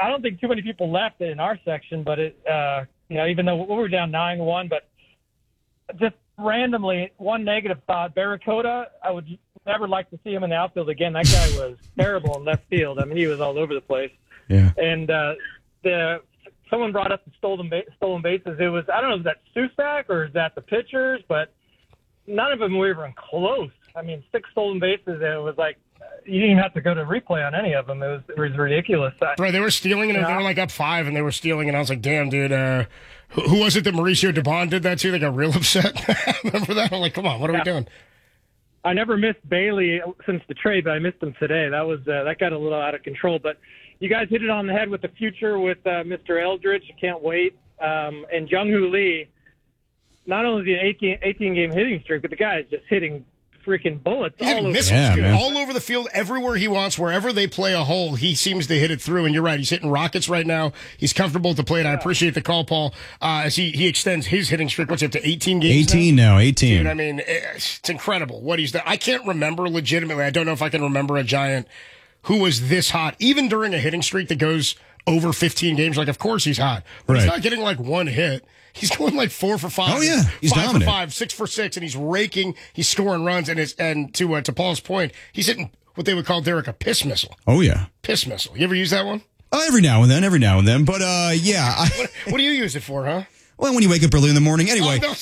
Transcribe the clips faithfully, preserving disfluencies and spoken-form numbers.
I don't think too many people left in our section, but it, uh, you know, even though we were down nine one, but just randomly, one negative thought, Barracuda, I would never like to see him in the outfield again. That guy was terrible in left field. I mean, he was all over the place. Yeah. And uh, the someone brought up the stolen ba- stolen bases. It was, I don't know, is that Susac or is that the pitchers? But none of them were even close. I mean, six stolen bases, and it was like, you didn't even have to go to replay on any of them. It was, it was ridiculous. Right, they were stealing, and Yeah. they were like up five, and they were stealing, and I was like, damn, dude, uh, who, who was it that Mauricio Dubon did that to? They got real upset. Remember that? I'm like, come on, what are Yeah. we doing? I never missed Bailey since the trade, but I missed him today. That was uh, that got a little out of control. But you guys hit it on the head with the future with uh, Mister Eldridge. I can't wait. Um, and Jung-Hoo Lee, not only the eighteen, eighteen game hitting streak, but the guy is just hitting freaking bullets He's all hitting over. missiles, Yeah, dude. man. All over the field, everywhere he wants, wherever they play a hole, he seems to hit it through. And you're right, he's hitting rockets right now. He's comfortable at the plate. I appreciate the call, Paul, uh, as he, he extends his hitting streak. What's it, up to eighteen games eighteen now? now, eighteen. Dude, I mean, it's, it's incredible what he's done. I can't remember legitimately. I don't know if I can remember a Giant who was this hot, even during a hitting streak that goes over fifteen games. Like, of course he's hot, but he's Right. not getting like one hit. He's going like four for five. Oh, yeah. He's five dominant. for five, six for six, and he's raking. He's scoring runs, and it's and to uh, to Paul's point, he's hitting what they would call, Derek, a piss missile. Oh, yeah. Piss missile. You ever use that one? Uh, every now and then, every now and then. But, uh, yeah. I, What, what do you use it for, huh? well, when you wake up early in the morning. Anyway. Oh,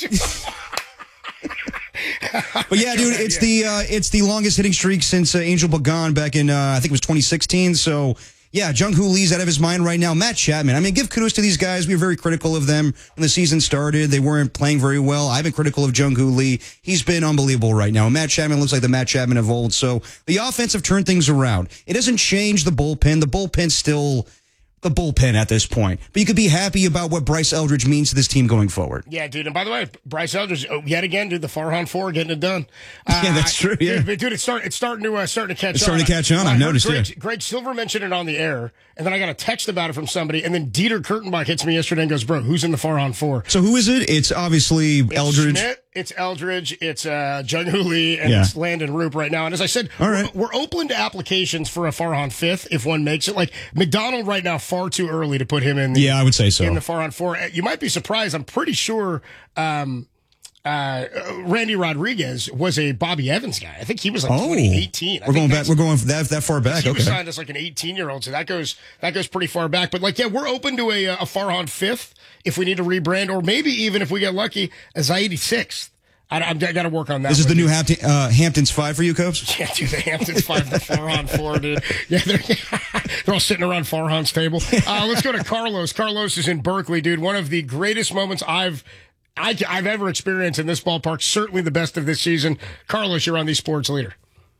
no. But yeah, dude, it's the uh, it's the longest hitting streak since uh, Angel Pagan back in, uh, I think it was twenty sixteen. So, yeah, Jung-Hoo Lee's out of his mind right now. Matt Chapman, I mean, give kudos to these guys. We were very critical of them when the season started. They weren't playing very well. I've been critical of Jung-Hoo Lee. He's been unbelievable right now. Matt Chapman looks like the Matt Chapman of old. So the offense have turned things around. It doesn't change the bullpen. The bullpen's still the bullpen at this point. But you could be happy about what Bryce Eldridge means to this team going forward. Yeah, dude. And by the way, Bryce Eldridge, oh, yet again, dude, the Farhan four getting it done. Uh, Yeah, that's true, yeah. Dude, dude it's, start, it's starting to uh, starting to catch It's on. starting to catch on, I I've heard noticed, Greg, yeah. Greg Silver mentioned it on the air, and then I got a text about it from somebody, and then Dieter Kurtenbach hits me yesterday and goes, bro, who's in the Farhan four? So who is it? It's obviously It's Eldridge. Schmidt, it's Eldridge, it's uh, Jung-Hoo Lee, and Yeah. it's Landon Roop right now. And as I said, All right. we're, we're open to applications for a Farhan fifth if one makes it. Like McDonald right now, far too early to put him in the, Yeah, I would say so. in the Farhan four. You might be surprised. I'm pretty sure um, uh, Randy Rodriguez was a Bobby Evans guy. I think he was like Oh, twenty eighteen. I we're think going back. that's- We're going that that far back. he was Okay. signed as like an eighteen year old, so that goes that goes pretty far back. But like, yeah, we're open to a a Farhan fifth if we need to rebrand, or maybe even if we get lucky, a Zaidi sixth. I, I, I got to work on that. This is with the new you. Hampton, uh, Hamptons five for you, Copes? Yeah, dude, the Hamptons five, the Farhan four, dude. Yeah, they're, they're all sitting around Farhan's table. Uh, let's go to Carlos. Carlos is in Berkeley, dude. One of the greatest moments I've I, I've ever experienced in this ballpark. Certainly the best of this season. Carlos, you're on the Sports Leader.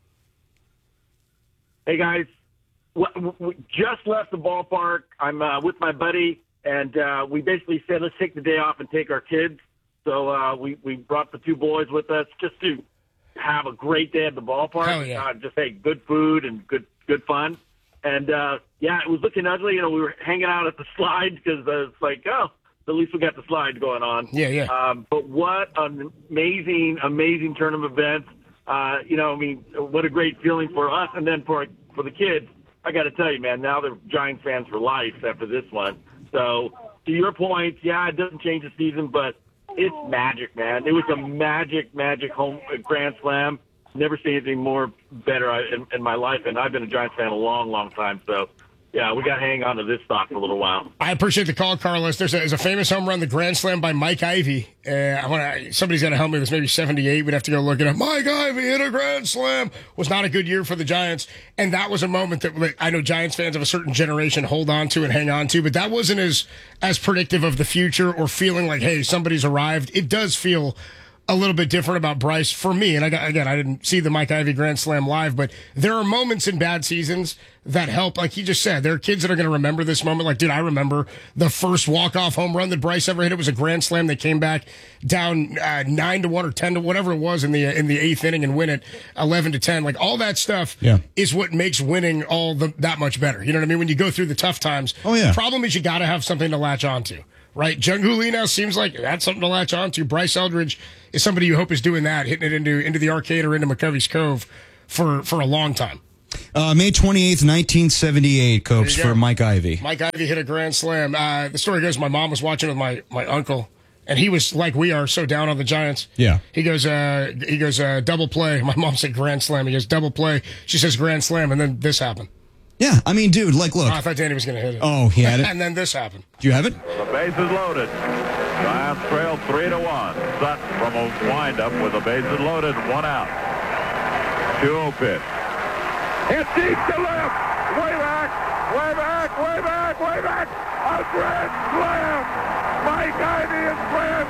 Hey guys, w- we just left the ballpark. I'm uh, with my buddy, and uh, we basically said let's take the day off and take our kids. So uh, we we brought the two boys with us just to have a great day at the ballpark. Hell yeah. Uh, just hey, good food and good good fun. And uh, yeah, it was looking ugly. You know, we were hanging out at the slide because uh, it's like, oh, at least we got the slide going on. Yeah, yeah. Um, but what an amazing, amazing turn of events. Uh, you know, I mean, what a great feeling for us, and then for for the kids. I got to tell you, man, now they're Giants fans for life after this one. So, to your point, yeah, it doesn't change the season, but it's magic, man. It was a magic, magic home grand slam. Never seen anything more better in, in my life, and I've been a Giants fan a long, long time. So, yeah, we got to hang on to this stock for a little while. I appreciate the call, Carlos. There's a, there's a famous home run, the grand slam by Mike Ivey. Uh, I want to. Somebody's got to help me with this. Maybe seventy-eight. We'd have to go look it up. Mike Ivey hit a grand slam. Was not a good year for the Giants, and that was a moment that like, I know Giants fans of a certain generation hold on to and hang on to. But that wasn't as as predictive of the future or feeling like, hey, somebody's arrived. It does feel a little bit different about Bryce for me. And I got, again, I didn't see the Mike Ivey Grand Slam live, but there are moments in bad seasons that help. Like he just said, there are kids that are going to remember this moment. Like, dude, I remember the first walk-off home run that Bryce ever hit. It was a Grand Slam. They came back down uh, nine to one or ten to whatever it was in the in the eighth inning and win it eleven to ten. Like all that stuff Yeah. is what makes winning all the, that much better. You know what I mean? When you go through the tough times, Oh, yeah. the problem is you got to have something to latch onto. Right, Jung-Hoo Lee now seems like that's something to latch on to. Bryce Eldridge is somebody you hope is doing that, hitting it into into the arcade or into McCovey's Cove for for a long time. Uh, May twenty-eighth, nineteen seventy-eight, Copes, for Mike Ivy. Mike Ivy hit a grand slam. Uh, the story goes, my mom was watching with my, my uncle, and he was, like we are, so down on the Giants. Yeah. He goes, uh, he goes, uh, double play. My mom said grand slam. He goes, double play. She says grand slam, and then this happened. Yeah, I mean, dude, like, look. Oh, I thought Danny was going to hit it. Oh, he had it? And then this happened. Do you have it? The base is loaded. Giants trail three to one. Sutton from a windup with the bases loaded, one out. two oh pitch. Hit deep to left. Way back, way back, way back, way back. A grand slam. Mike Ivy is grand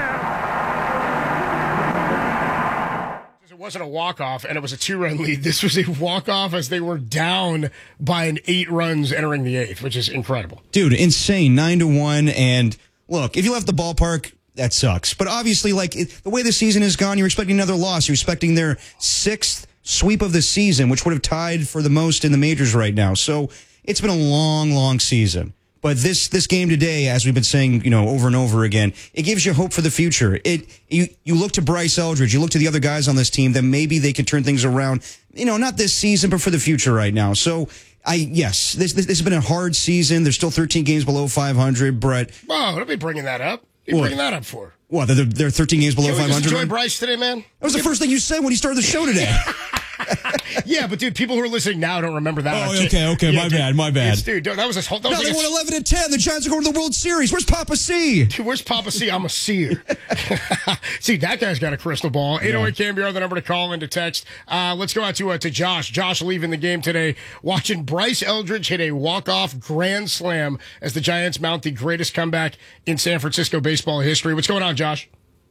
slam. It wasn't a walk-off, and it was a two-run lead. This was a walk-off as they were down by an eight runs entering the eighth, which is incredible. Dude, insane. Nine to one. And look, if you left the ballpark, that sucks. But obviously, like, it, the way the season has gone, you're expecting another loss. You're expecting their sixth sweep of the season, which would have tied for the most in the majors right now. So it's been a long, long season. But this this game today, as we've been saying, you know, over and over again, it gives you hope for the future. It you you look to Bryce Eldridge, you look to the other guys on this team, that maybe they can turn things around. You know, not this season, but for the future right now. So I yes, this this, this has been a hard season. There's still thirteen games below five hundred, but whoa, don't be bringing that up. What are you bringing that up for? What? They're, they're thirteen games below Can we five hundred. Just enjoy Bryce today, man. That was the first thing you said when you started the show today. Yeah, but dude, people who are listening now don't remember that. Oh, okay, okay, yeah, my dude, bad, my bad. It's, dude, that was a whole. That no, was they like won a, eleven to ten. The Giants are going to the World Series. Where's Papa C? Dude, where's Papa C? I'm a seer. See, that guy's got a crystal ball. eight oh eight K M B R, the number to call and to text. Uh, let's go out to uh, to Josh. Josh leaving the game today, watching Bryce Eldridge hit a walk-off grand slam as the Giants mount the greatest comeback in San Francisco baseball history. What's going on, Josh?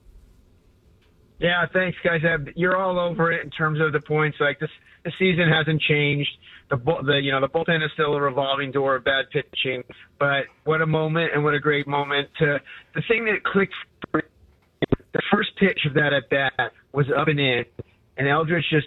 Yeah, thanks, guys. You're all over it in terms of the points. Like this, the season hasn't changed. The the you know the bullpen is still a revolving door of bad pitching. But what a moment and what a great moment to the thing that clicked. For, the first pitch of that at bat was up and in, and Eldridge just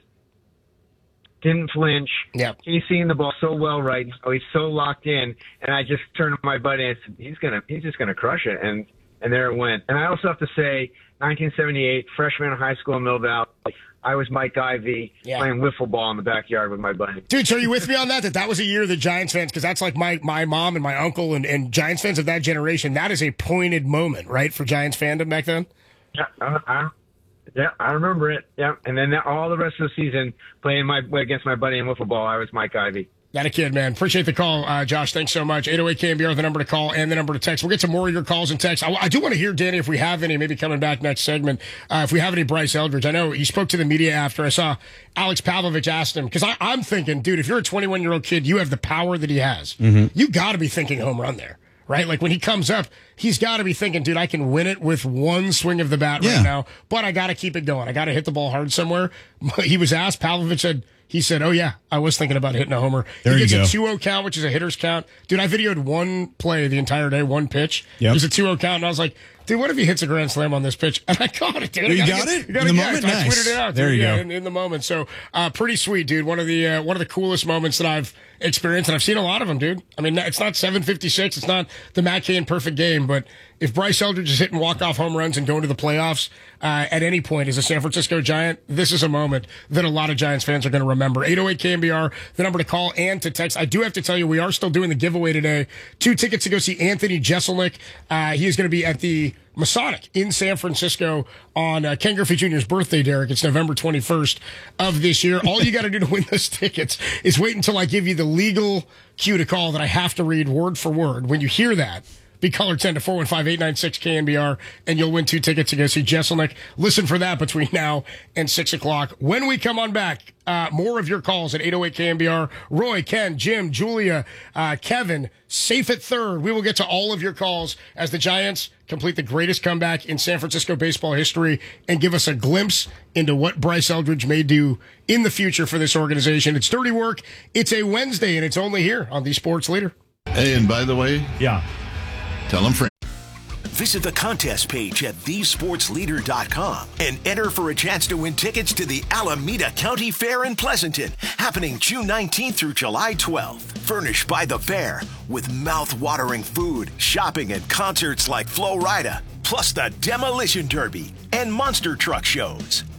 didn't flinch. Yeah, he's seeing the ball so well right. Oh, he's so locked in, and I just turned to my buddy and said, "He's gonna, he's just gonna crush it." And and there it went. And I also have to say, nineteen seventy-eight, freshman in high school in Mill Valley, I was Mike Ivy yeah. playing wiffle ball in the backyard with my buddy. Dude, so are you with me on that? That that was a year that Giants fans, because that's like my, my mom and my uncle and, and Giants fans of that generation, that is a pointed moment, right, for Giants fandom back then? Yeah, uh, I, yeah, I remember it. Yeah, and then all the rest of the season playing my against my buddy in wiffle ball, I was Mike Ivy. That a kid, man. Appreciate the call, uh, Josh. Thanks so much. eight oh eight K M B R, the number to call and the number to text. We'll get some more of your calls and texts. I, I do want to hear, Danny, if we have any, maybe coming back next segment, uh, if we have any Bryce Eldridge. I know you spoke to the media after. I saw Alex Pavlovich asked him, because I'm thinking, dude, if you're a twenty-one-year-old kid, you have the power that he has. Mm-hmm. You got to be thinking home run there, right? Like when he comes up, he's got to be thinking, dude, I can win it with one swing of the bat yeah. right now, but I got to keep it going. I got to hit the ball hard somewhere. He was asked, Pavlovich said, He said, oh, yeah, I was thinking about hitting a homer. There he you gets go. a two oh count, which is a hitter's count. Dude, I videoed one play the entire day, one pitch. Yep. It was a two oh count, and I was like, dude, what if he hits a grand slam on this pitch? And I caught it, dude. You I got get, it? You got in it, the yeah, moment? I Nice. tweeted it out. There dude, you yeah, go. In, in the moment. So uh, pretty sweet, dude. One of the uh, one of the coolest moments that I've experienced, and I've seen a lot of them, dude. I mean, it's not seven fifty-six. It's not the Matt Cain perfect game, but if Bryce Eldridge is hitting walk-off home runs and going to the playoffs uh, at any point as a San Francisco Giant, this is a moment that a lot of Giants fans are going to remember. eight oh eight K M B R, the number to call and to text. I do have to tell you, we are still doing the giveaway today. Two tickets to go see Anthony Jeselnik. Uh, he is going to be at the Masonic in San Francisco on uh, Ken Griffey Junior's birthday, Derek. It's November twenty-first of this year. All you got to do to win those tickets is wait until I give you the legal cue to call that I have to read word for word. When you hear that, be caller ten to four one five, eight nine six K N B R, and you'll win two tickets to go see Jeselnik. Listen for that between now and six o'clock. When we come on back, uh, more of your calls at eight oh eight K N B R. Roy, Ken, Jim, Julia, uh, Kevin, safe at third. We will get to all of your calls as the Giants complete the greatest comeback in San Francisco baseball history and give us a glimpse into what Bryce Eldridge may do in the future for this organization. It's dirty work. It's a Wednesday, and it's only here on The Sports Leader. Hey, and by the way, yeah. Tell them friends. Visit the contest page at the sports leader dot com and enter for a chance to win tickets to the Alameda County Fair in Pleasanton, happening June nineteenth through July twelfth. Furnished by the Fair with mouth-watering food, shopping, and concerts like Flo Rida, plus the Demolition Derby and monster truck shows.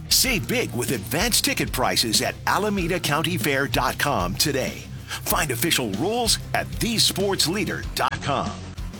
Save big with advanced ticket prices at Alameda County Fair dot com today. Find official rules at the sports leader dot com.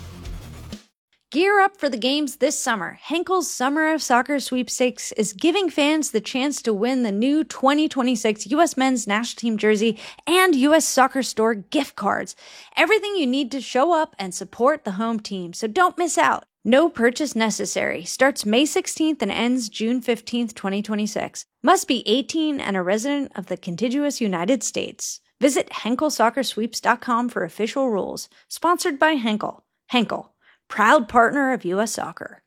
Gear up for the games this summer. Henkel's Summer of Soccer Sweepstakes is giving fans the chance to win the new twenty twenty-six U S Men's National Team jersey and U S Soccer Store gift cards. Everything you need to show up and support the home team, so don't miss out. No purchase necessary. Starts May sixteenth and ends June fifteenth, twenty twenty-six. Must be eighteen and a resident of the contiguous United States. Visit Henkel Soccer Sweeps dot com for official rules. Sponsored by Henkel. Henkel, proud partner of U S Soccer.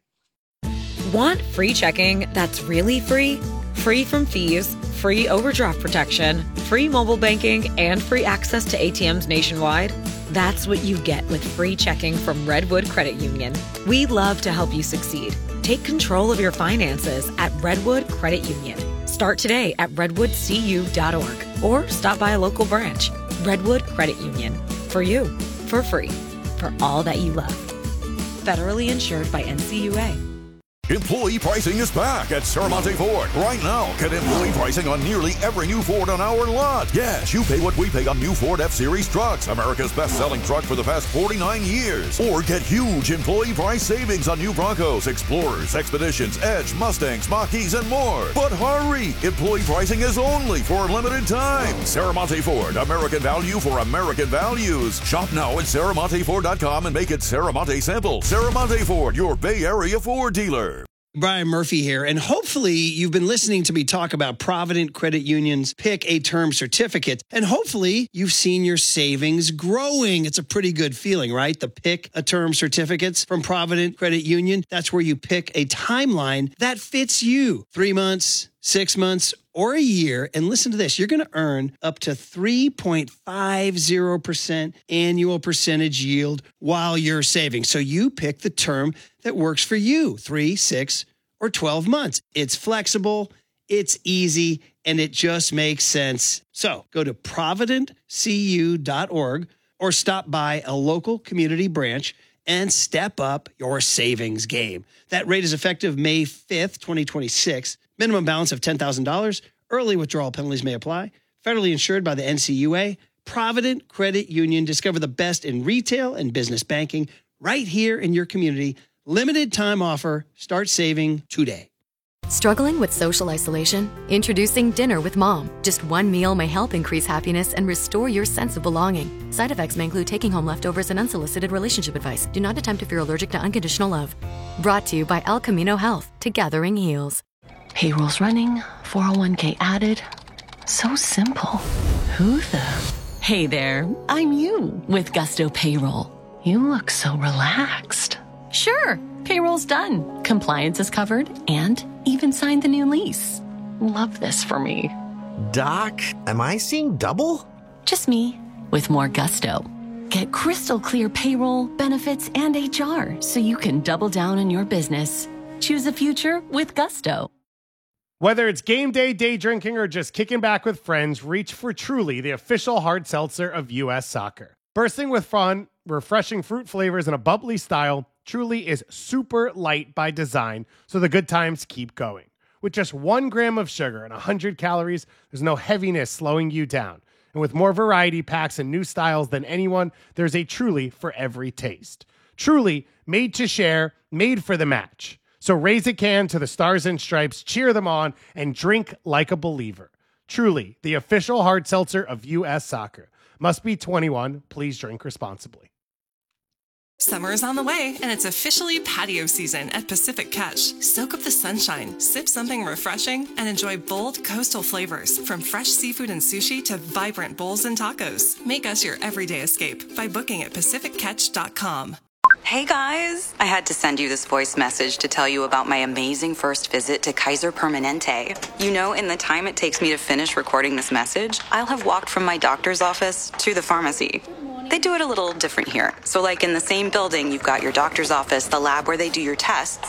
Want free checking that's really free? Free from fees, free overdraft protection, free mobile banking, and free access to A T Ms nationwide? That's what you get with free checking from Redwood Credit Union. We love to help you succeed. Take control of your finances at Redwood Credit Union. Start today at redwood c u dot org or stop by a local branch. Redwood Credit Union. For you, for free, for all that you love. Federally insured by N C U A. Employee pricing is back at Serramonte Ford. Right now, get employee pricing on nearly every new Ford on our lot. Yes, you pay what we pay on new Ford F-Series trucks, America's best-selling truck for the past forty-nine years. Or get huge employee price savings on new Broncos, Explorers, Expeditions, Edge, Mustangs, Mach-E's, and more. But hurry! Employee pricing is only for a limited time. Serramonte Ford, American value for American values. Shop now at Serramonte Ford dot com and make it Serramonte simple. Serramonte Ford, your Bay Area Ford dealer. Brian Murphy here, and hopefully you've been listening to me talk about Provident Credit Union's Pick a Term certificate, and hopefully you've seen your savings growing. It's a pretty good feeling, right? The Pick a Term certificates from Provident Credit Union. That's where you pick a timeline that fits you. Three months, six months, or a year. And listen to this, you're going to earn up to three point five zero percent annual percentage yield while you're saving. So you pick the term that works for you, three, six, or twelve months. It's flexible, it's easy, and it just makes sense. So go to provident c u dot org or stop by a local community branch and step up your savings game. That rate is effective May fifth, twenty twenty-six. Minimum balance of ten thousand dollars. Early withdrawal penalties may apply. Federally insured by the N C U A. Provident Credit Union. Discover the best in retail and business banking right here in your community. Limited time offer. Start saving today. Struggling with social isolation? Introducing Dinner with Mom. Just one meal may help increase happiness and restore your sense of belonging. Side effects may include taking home leftovers and unsolicited relationship advice. Do not attempt if you're allergic to unconditional love. Brought to you by El Camino Health. Togethering heals. Payroll's running, four oh one k added. So simple. Who the? Hey there, I'm you with Gusto Payroll. You look so relaxed. Sure, payroll's done. Compliance is covered and even signed the new lease. Love this for me. Doc, am I seeing double? Just me with more gusto. Get crystal clear payroll, benefits, and H R so you can double down on your business. Choose a future with Gusto. Whether it's game day, day drinking, or just kicking back with friends, reach for Truly, the official hard seltzer of U S Soccer. Bursting with fun, refreshing fruit flavors, and a bubbly style, Truly is super light by design, so the good times keep going. With just one gram of sugar and one hundred calories, there's no heaviness slowing you down. And with more variety packs and new styles than anyone, there's a Truly for every taste. Truly, made to share, made for the match. So raise a can to the Stars and Stripes, cheer them on, and drink like a believer. Truly, the official hard seltzer of U S Soccer. Must be twenty-one. Please drink responsibly. Summer is on the way, and it's officially patio season at Pacific Catch. Soak up the sunshine, sip something refreshing, and enjoy bold coastal flavors from fresh seafood and sushi to vibrant bowls and tacos. Make us your everyday escape by booking at pacific catch dot com. Hey guys, I had to send you this voice message to tell you about my amazing first visit to Kaiser Permanente. You know, in the time it takes me to finish recording this message, I'll have walked from my doctor's office to the pharmacy. They do it a little different here. So like in the same building, you've got your doctor's office, the lab where they do your tests,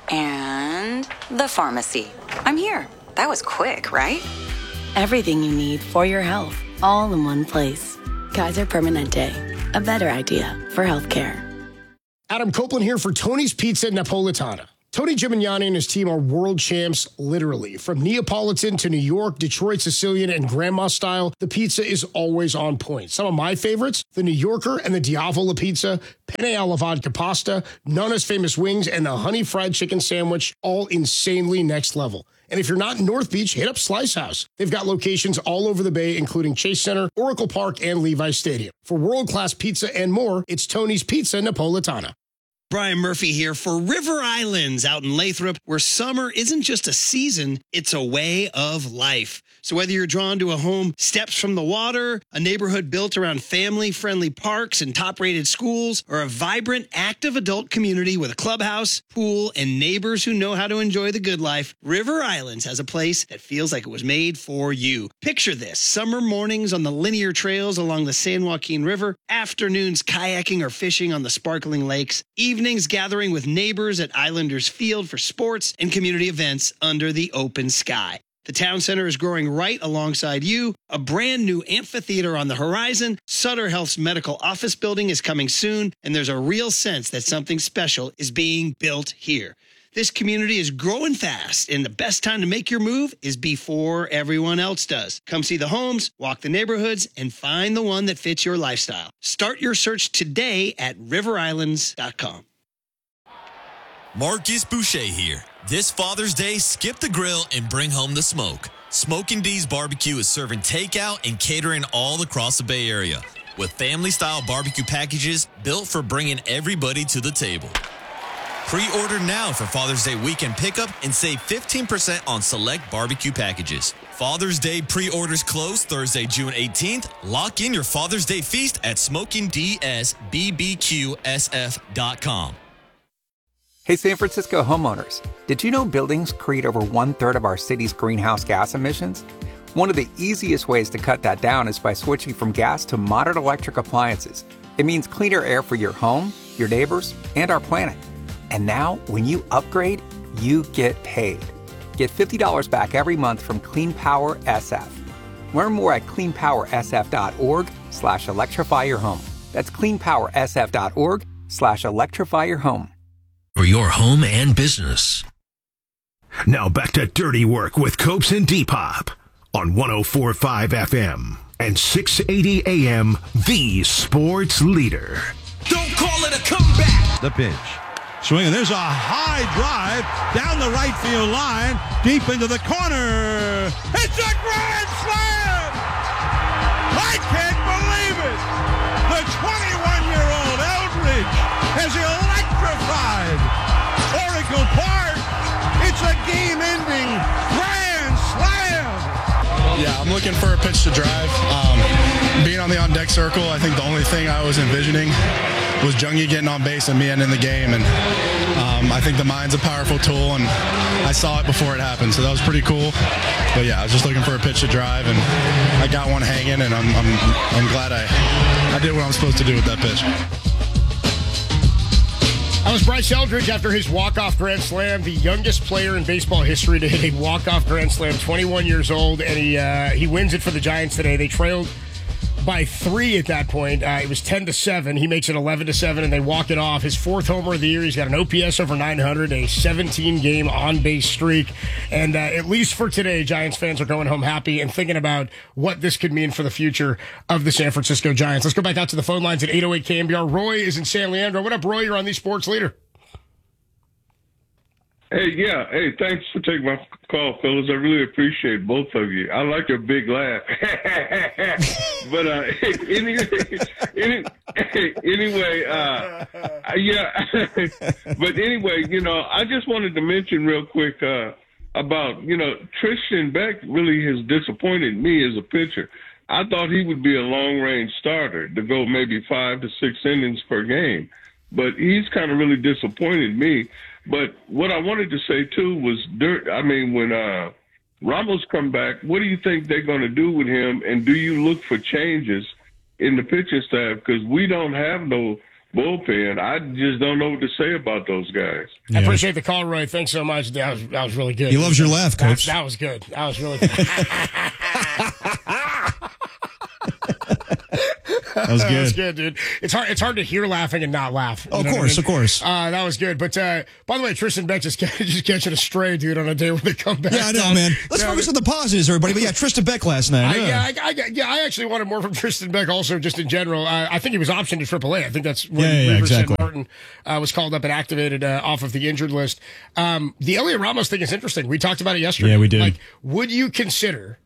and the pharmacy. I'm here. That was quick, right? Everything you need for your health, all in one place. Kaiser Permanente, a better idea for healthcare. Adam Copeland here for Tony's Pizza Napolitana. Tony Gimignani and his team are world champs, literally. From Neapolitan to New York, Detroit Sicilian, and Grandma style, the pizza is always on point. Some of my favorites, the New Yorker and the Diavola pizza, penne alla vodka pasta, Nonna's famous wings, and the honey fried chicken sandwich, all insanely next level. And if you're not in North Beach, hit up Slice House. They've got locations all over the Bay, including Chase Center, Oracle Park, and Levi Stadium. For world-class pizza and more, it's Tony's Pizza Napolitana. Brian Murphy here for River Islands out in Lathrop, where summer isn't just a season, it's a way of life. So whether you're drawn to a home steps from the water, a neighborhood built around family-friendly parks and top-rated schools, or a vibrant, active adult community with a clubhouse, pool, and neighbors who know how to enjoy the good life, River Islands has a place that feels like it was made for you. Picture this: summer mornings on the linear trails along the San Joaquin River, afternoons kayaking or fishing on the sparkling lakes, evenings gathering with neighbors at Islanders Field for sports and community events under the open sky. The town center is growing right alongside you. A brand new amphitheater on the horizon. Sutter Health's medical office building is coming soon, and there's a real sense that something special is being built here. This community is growing fast, and the best time to make your move is before everyone else does. Come see the homes, walk the neighborhoods, and find the one that fits your lifestyle. Start your search today at river islands dot com. Marcus Boucher here. This Father's Day, skip the grill and bring home the smoke. Smokin' D's Barbecue is serving takeout and catering all across the Bay Area with family-style barbecue packages built for bringing everybody to the table. Pre-order now for Father's Day weekend pickup and save fifteen percent on select barbecue packages. Father's Day pre-orders close Thursday, June eighteenth. Lock in your Father's Day feast at smoking d s b b q s f dot com. Hey, San Francisco homeowners, did you know buildings create over one-third of our city's greenhouse gas emissions? One of the easiest ways to cut that down is by switching from gas to modern electric appliances. It means cleaner air for your home, your neighbors, and our planet. And now, when you upgrade, you get paid. Get fifty dollars back every month from Clean Power S F. Learn more at clean power s f dot org slash electrify your home. That's clean power s f dot org slash electrify your home. For your home and business. Now back to Dirty Work with Copes and Depop on one oh four point five F M and six eighty A M, the sports leader. Don't call it a comeback. The pitch. Swinging. There's a high drive down the right field line, deep into the corner. It's a grand slam! I can't believe it! The twenty-one-year-old Eldridge has electrified Oracle Park. It's a game-ending grand slam. Yeah, I'm looking for a pitch to drive. Um, being on the on-deck circle, I think the only thing I was envisioning was Jungie getting on base and me ending the game. And um, I think the mind's a powerful tool, and I saw it before it happened, so that was pretty cool. But yeah, I was just looking for a pitch to drive, and I got one hanging, and I'm I'm, I'm glad I, I did what I'm supposed to do with that pitch. That was Bryce Eldridge after his walk-off grand slam, the youngest player in baseball history to hit a walk-off grand slam, twenty-one years old, and he uh, he wins it for the Giants today. They trailed by three at that point. Uh, it was ten to seven. He makes it eleven to seven, and they walk it off. His fourth homer of the year. He's got an O P S over nine hundred, a seventeen-game on-base streak. And uh, at least for today, Giants fans are going home happy and thinking about what this could mean for the future of the San Francisco Giants. Let's go back out to the phone lines at eight oh eight K M B R. Roy is in San Leandro. What up, Roy? You're on the Sports Leader. Hey, yeah. Hey, thanks for taking my call, fellas. I really appreciate both of you. I like your big laugh. but uh, anyway, any, anyway, uh, yeah. But anyway, you know, I just wanted to mention real quick uh, about, you know, Tristan Beck really has disappointed me as a pitcher. I thought he would be a long-range starter to go maybe five to six innings per game. But he's kind of really disappointed me. But what I wanted to say, too, was, dirt. I mean, when uh, Ramos come back, what do you think they're going to do with him? And do you look for changes in the pitching staff? Because we don't have no bullpen. I just don't know what to say about those guys. Yeah. I appreciate the call, Roy. Thanks so much. That was, that was really good. He loves your laugh, Coach. That, that was good. That was really good. That was good. That was good, dude. It's hard. It's hard to hear laughing and not laugh. Oh, of course, I mean? of course. Uh, that was good. But uh, by the way, Tristan Beck just, just catching a stray, dude, on a day where they come back. Yeah, I know, man. Let's yeah, focus on the positives, everybody. But yeah, Tristan Beck last night. I, Yeah, yeah, I, I, yeah. I actually wanted more from Tristan Beck, also just in general. Uh, I think he was optioned to triple A. I think that's when Yeah, yeah, yeah, Reavers said exactly. Martin uh, was called up and activated uh, off of the injured list. Um, the Elliot Ramos thing is interesting. We talked about it yesterday. Yeah, we did. Like, would you consider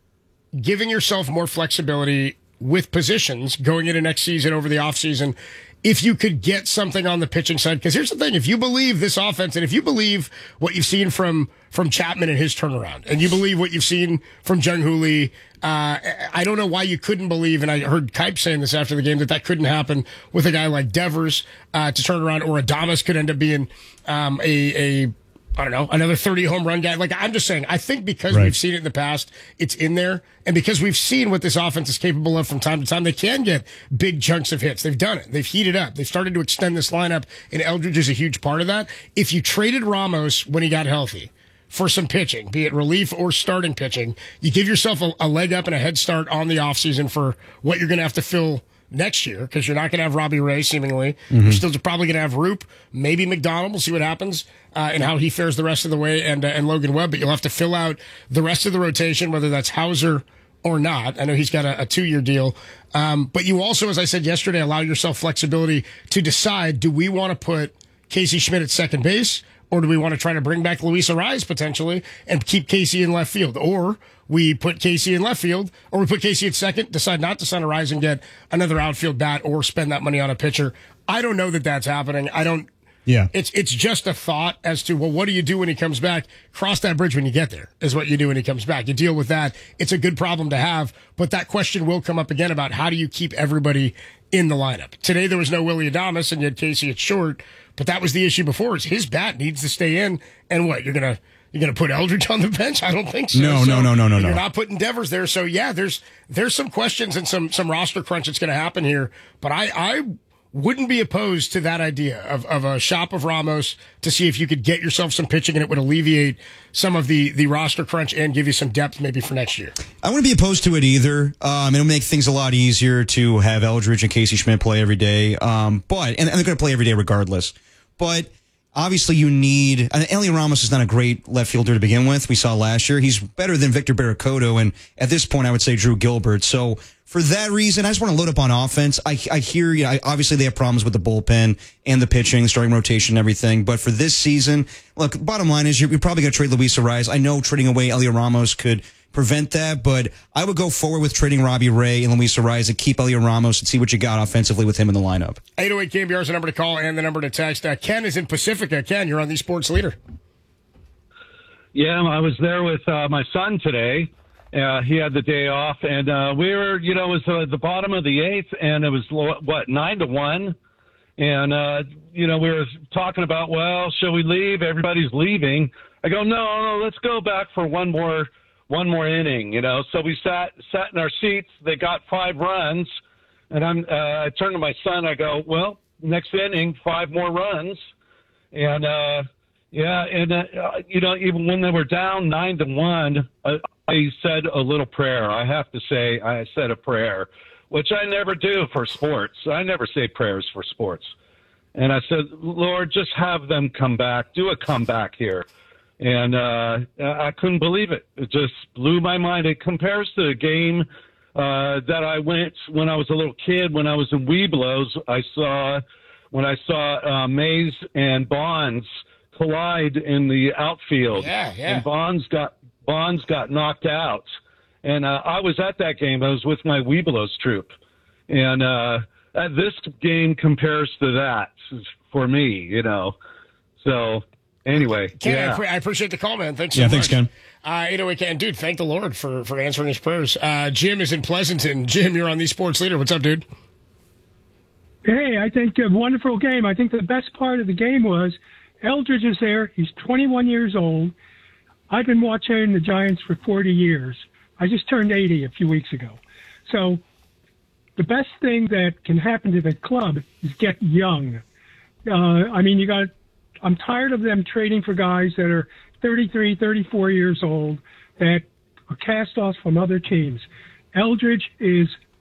giving yourself more flexibility with positions going into next season over the offseason if you could get something on the pitching side? Because here's the thing. If you believe this offense and if you believe what you've seen from from Chapman and his turnaround and you believe what you've seen from Jung-Hoo Lee, uh, I don't know why you couldn't believe, and I heard Kipe saying this after the game, that that couldn't happen with a guy like Devers uh, to turn around, or Adames could end up being um, a, a I don't know, another thirty home run guy. Like, I'm just saying, I think because Right. we've seen it in the past, it's in there. And because we've seen what this offense is capable of from time to time, they can get big chunks of hits. They've done it. They've heated up. They've started to extend this lineup, and Eldridge is a huge part of that. If you traded Ramos when he got healthy for some pitching, be it relief or starting pitching, you give yourself a, a leg up and a head start on the offseason for what you're going to have to fill next year, because you're not going to have Robbie Ray, seemingly. Mhm. You're still probably going to have Roop, maybe McDonald. We'll see what happens uh, and how he fares the rest of the way, and uh, and Logan Webb. But you'll have to fill out the rest of the rotation, whether that's Hauser or not. I know he's got a, a two-year deal. Um, but you also, as I said yesterday, allow yourself flexibility to decide, do we want to put Casey Schmidt at second base, or do we want to try to bring back Luis Ariz potentially and keep Casey in left field? Or we put Casey in left field, or we put Casey at second, decide not to sign Ariz and get another outfield bat or spend that money on a pitcher. I don't know that that's happening. I don't. Yeah. It's it's just a thought as to, well, what do you do when he comes back? Cross that bridge when you get there is what you do when he comes back. You deal with that. It's a good problem to have, but that question will come up again about how do you keep everybody in the lineup. Today there was no Willie Adames and you had Casey at short, but that was the issue before. Is his bat needs to stay in, and what, you're gonna you're gonna put Eldridge on the bench? I don't think so. No, So, no, no, no, no, and no. You're not putting Devers there, so yeah, there's there's some questions and some some roster crunch that's going to happen here. But I I wouldn't be opposed to that idea of, of a shop of Ramos to see if you could get yourself some pitching and it would alleviate some of the, the roster crunch and give you some depth maybe for next year. I wouldn't be opposed to it either. Um, it'll make things a lot easier to have Eldridge and Casey Schmidt play every day. Um, but and, and they're going to play every day regardless. But obviously, you need. And Elliot Ramos is not a great left fielder to begin with. We saw last year he's better than Victor Barracoto, and at this point, I would say Drew Gilbert. So for that reason, I just want to load up on offense. I, I hear, you know, I, obviously they have problems with the bullpen and the pitching, starting rotation, and everything. But for this season, look, bottom line is you're, you're probably going to trade Luis Ariz. I know trading away Elliot Ramos could prevent that, but I would go forward with trading Robbie Ray and Luis Ariz and keep Elliot Ramos and see what you got offensively with him in the lineup. eight oh eight K B R is the number to call and the number to text. Uh, Ken is in Pacifica. Ken, you're on the Sports Leader. Yeah, I was there with uh, my son today. Uh, he had the day off, and uh, we were, you know, it was uh, the bottom of the eighth, and it was, what, nine to one? And, uh, you know, we were talking about, well, shall we leave? Everybody's leaving. I go, no, no, let's go back for one more one more inning, you know. So we sat sat in our seats. They got five runs, and I'm uh, I turned to my son. I go, well, next inning, five more runs. And, uh, yeah, and, uh, you know, even when they were down nine to one, uh, I said a little prayer. I have to say I said a prayer, which I never do for sports. I never say prayers for sports. And I said, Lord, just have them come back. Do a comeback here. And uh, I couldn't believe it. It just blew my mind. It compares to a game uh, that I went when I was a little kid, when I was in Weeblos. I saw when I saw uh, Mays and Bonds collide in the outfield. Yeah, yeah. And Bonds got Bonds got knocked out. And uh, I was at that game. I was with my Weeblos troop. And uh, this game compares to that for me, you know. So, anyway. Ken, yeah. I, pre- I appreciate the call, man. Thanks so Yeah, much. thanks, Ken. Uh, eight oh eight Ken. Dude, thank the Lord for, for answering his prayers. Uh, Jim is in Pleasanton. Jim, you're on the Sports Leader. What's up, dude? Hey, I think a wonderful game. I think the best part of the game was Eldridge is there. He's twenty-one years old. I've been watching the Giants for forty years. I just turned eighty a few weeks ago. So the best thing that can happen to the club is get young. Uh, I mean, you got, I'm tired of them trading for guys that are thirty-three, thirty-four years old that are cast off from other teams. Eldridge is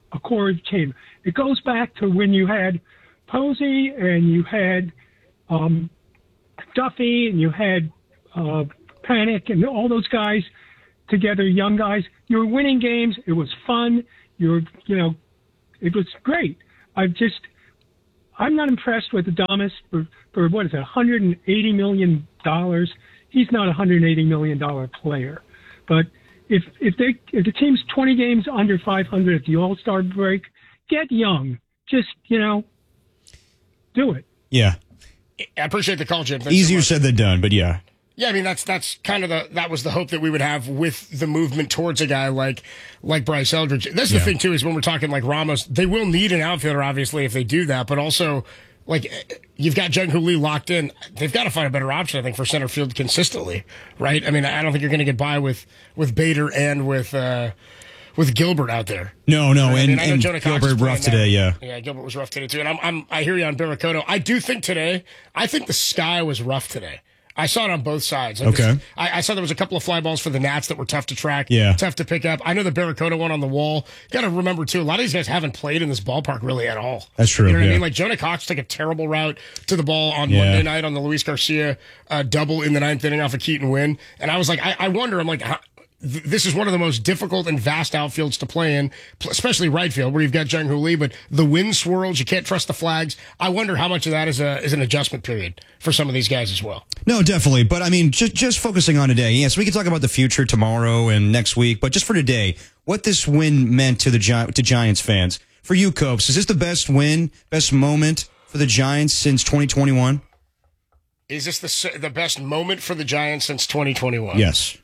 a core team. It goes back to when you had Posey and you had um, Duffy and you had uh, Panic and all those guys together, young guys. You were winning games. It was fun. You were, you know, it was great. I just, I'm not impressed with Adames for, for what is it, one hundred eighty million dollars. He's not a one hundred eighty million dollars player. But if if they if the team's twenty games under five hundred at the All-Star break, get young. Just, you know, do it. Yeah. I appreciate the call, Jim. Thanks Easier so said than done, but yeah. Yeah, I mean that's that's kind of the that was the hope that we would have with the movement towards a guy like like Bryce Eldridge. That's the Yeah. thing too, is when we're talking like Ramos, they will need an outfielder obviously if they do that, but also like you've got Jung-Hoo Lee locked in. They've got to find a better option, I think, for center field consistently, right? I mean, I don't think you're going to get by with with Bader and with uh, with Gilbert out there. No, no, I and, mean, I know and Jonah Cox is Gilbert playing rough today, yeah. Yeah, Gilbert was rough today too, and I'm, I'm I hear you on Barracoto. I do think today, I think the sky was rough today. I saw it on both sides. Like Okay. this- I, I saw there was a couple of fly balls for the Nats that were tough to track, Yeah. tough to pick up. I know the Barracoto one on the wall. Got to remember too, a lot of these guys haven't played in this ballpark really at all. That's true, You know what I yeah. mean? Like Jonah Cox took a terrible route to the ball on Yeah. Monday night on the Luis Garcia uh, double in the ninth inning off a Keaton win, and I was like, I, I wonder. I'm like. How, th- This is one of the most difficult and vast outfields to play in, pl- especially right field, where you've got Jung-Hoo Lee, but the wind swirls. You can't trust the flags. I wonder how much of that is a is an adjustment period for some of these guys as well. No, definitely. But I mean, just just focusing on today. Yes, we can talk about the future tomorrow and next week. But just for today, what this win meant to the Gi- to Giants fans. For you, Copes, is this the best win, best moment for the Giants since twenty twenty-one? Is this the s- the best moment for the Giants since twenty twenty-one? Yes.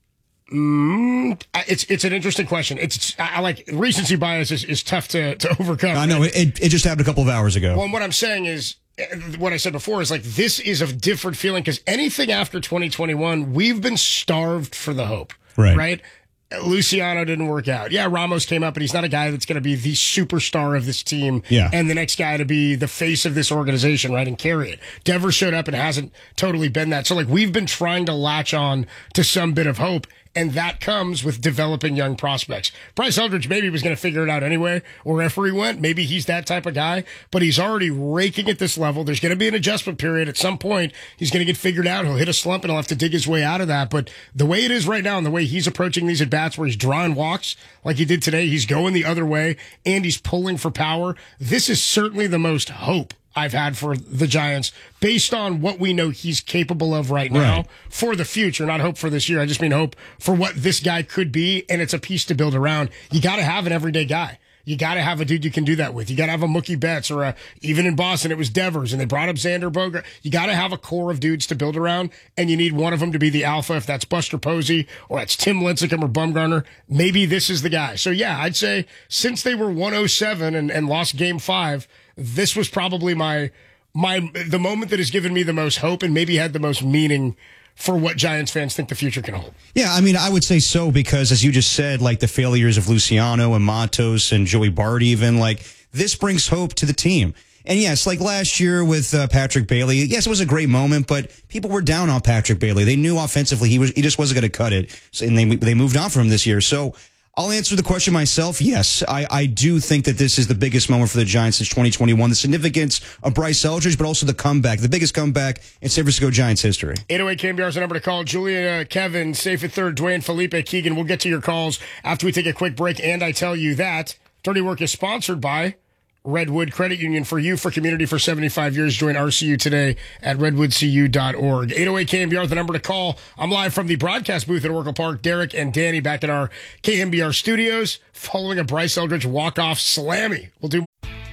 Mm, it's it's an interesting question. It's I I like recency bias is, is tough to, to overcome. I know. It, it, it just happened a couple of hours ago. Well, and what I'm saying is, uh, what I said before is like, this is a different feeling because anything after twenty twenty-one, we've been starved for the hope. Right. Right? Luciano didn't work out. Yeah, Ramos came up, but he's not a guy that's going to be the superstar of this team. Yeah. And the next guy to be the face of this organization, right, and carry it. Devers showed up and hasn't totally been that. So, like, we've been trying to latch on to some bit of hope, and that comes with developing young prospects. Bryce Eldridge maybe was going to figure it out anyway, wherever he went. Maybe he's that type of guy, but he's already raking at this level. There's going to be an adjustment period. At some point, he's going to get figured out. He'll hit a slump, and he'll have to dig his way out of that. But the way it is right now and the way he's approaching these at-bats where he's drawing walks like he did today, he's going the other way, and he's pulling for power. This is certainly the most hope I've had for the Giants based on what we know he's capable of right now Right. for the future, not hope for this year. I just mean hope for what this guy could be, and it's a piece to build around. You got to have an everyday guy. You got to have a dude you can do that with. You got to have a Mookie Betts or a, even in Boston, it was Devers, and they brought up Xander Bogaerts. You got to have a core of dudes to build around, and you need one of them to be the alpha. If that's Buster Posey or that's Tim Lincecum or Bumgarner, maybe this is the guy. So yeah, I'd say since they were one oh seven and, and lost game five, this was probably my my the moment that has given me the most hope and maybe had the most meaning for what Giants fans think the future can hold. Yeah, I mean, I would say so because, as you just said, like the failures of Luciano and Matos and Joey Bart even, like this brings hope to the team. And yes, like last year with uh, Patrick Bailey, yes, it was a great moment, but people were down on Patrick Bailey. They knew offensively he was he just wasn't going to cut it, so, and they they moved on from him this year. So I'll answer the question myself. Yes, I, I do think that this is the biggest moment for the Giants since twenty twenty-one. The significance of Bryce Eldridge, but also the comeback, the biggest comeback in San Francisco Giants history. eight oh eight K M B R is the number to call. Julia, Kevin, safe at third, Dwayne, Felipe, Keegan. We'll get to your calls after we take a quick break. And I tell you that Dirty Work is sponsored by Redwood Credit Union. For you, for community for seventy-five years. Join R C U today at redwood c u dot org. eight oh eight K M B R is the number to call. I'm live from the broadcast booth at Oracle Park. Derek and Danny back in our K M B R studios following a Bryce Eldridge walk-off slammy. We'll do.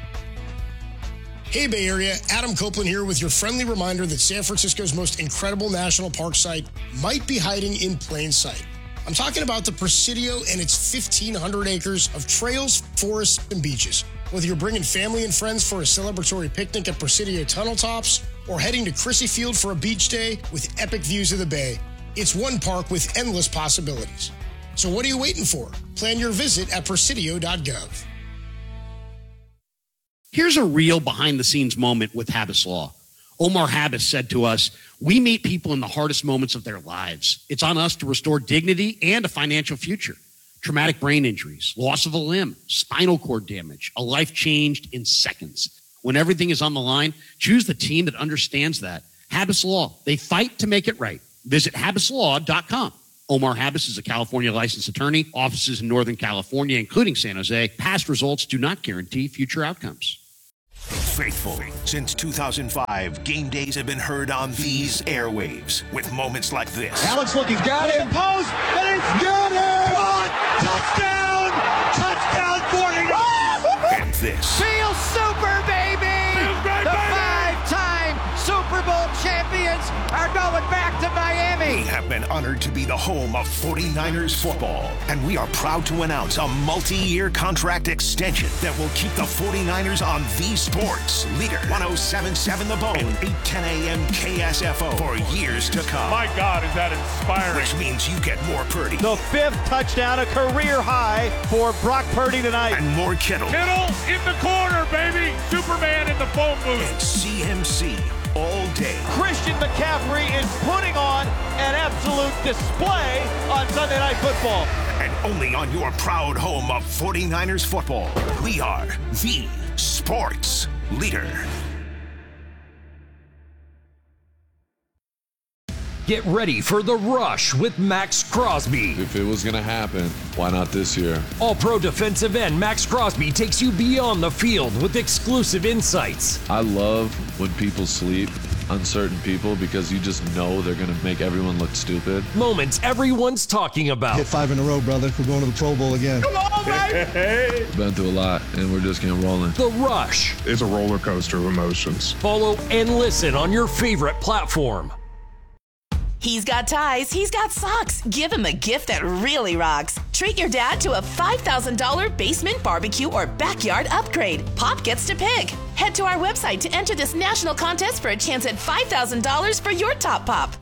Hey, Bay Area, Adam Copeland here with your friendly reminder that San Francisco's most incredible national park site might be hiding in plain sight. I'm talking about the Presidio and its fifteen hundred acres of trails, forests, and beaches. Whether you're bringing family and friends for a celebratory picnic at Presidio Tunnel Tops or heading to Crissy Field for a beach day with epic views of the bay, it's one park with endless possibilities. So what are you waiting for? Plan your visit at presidio dot gov. Here's a real behind-the-scenes moment with Habas Law. Omar Habas said to us, "We meet people in the hardest moments of their lives. It's on us to restore dignity and a financial future. traumatic brain injuries, loss of a limb, spinal cord damage, a life changed in seconds. When everything is on the line, choose the team that understands that. Habas Law, they fight to make it right. Visit habas law dot com. Omar Habas is a California licensed attorney, offices in Northern California, including San Jose. Past results do not guarantee future outcomes. Faithful. Since two thousand five, game days have been heard on these airwaves with moments like this. Alex looking, got it, post, and it's got it! Touchdown! Touchdown, forty-nine! And this. Feels super, baby! Feels great, the baby! Five-time Super Bowl champions are going back to Miami! We have been honored to be the home of forty-niners football, and we are proud to announce a multi-year contract extension that will keep the forty-niners on the sports leader. ten seventy-seven The Bone and eight ten a.m. K S F O for years to come. My God, is that inspiring. Which means you get more Purdy. The fifth touchdown, a career high for Brock Purdy tonight. And more Kittle. Kittle in the corner, baby. Superman in the phone booth. And C M C all day. Christian McCaffrey is putting on an absolute display on Sunday Night Football. And only on your proud home of forty-niners football, we are the sports leader. Get ready for The Rush with Max Crosby. If it was going to happen, why not this year? All-pro defensive end Max Crosby takes you beyond the field with exclusive insights. I love when people sleep, uncertain people, because you just know they're going to make everyone look stupid. Moments everyone's talking about. Hit five in a row, brother. We're going to the Pro Bowl again. Come on, baby! We've been through a lot, and we're just getting rolling. The Rush. It's a roller coaster of emotions. Follow and listen on your favorite platform. He's got ties, he's got socks. Give him a gift that really rocks. Treat your dad to a five thousand dollars basement barbecue or backyard upgrade. Pop gets to pick. Head to our website to enter this national contest for a chance at five thousand dollars for your top pop.